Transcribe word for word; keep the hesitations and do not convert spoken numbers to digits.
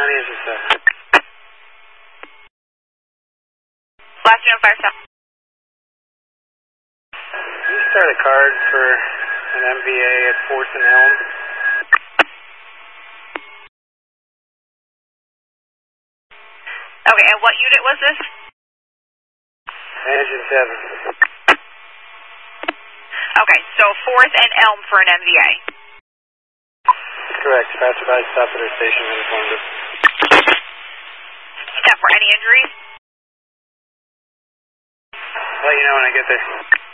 County, is this a... Last name fire stop. Can you start a card for an M V A at Fourth and Elm? Okay, and what unit was this? Engine seven. Okay, so Fourth and Elm for an M V A. Correct. Passerby stopped at our station and informed us. Yeah, for any injuries? Let you know when I get there.